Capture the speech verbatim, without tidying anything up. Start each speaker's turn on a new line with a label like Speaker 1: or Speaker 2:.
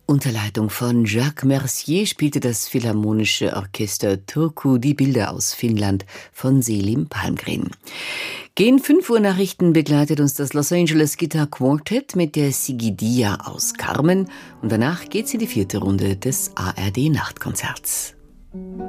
Speaker 1: Unter Leitung von Jacques Mercier spielte das Philharmonische Orchester Turku die Bilder aus Finnland von Selim Palmgren. Gegen fünf Uhr Nachrichten begleitet uns das Los Angeles Guitar Quartet mit der Sigidia aus Carmen und danach geht's in die vierte Runde des A R D Nachtkonzerts.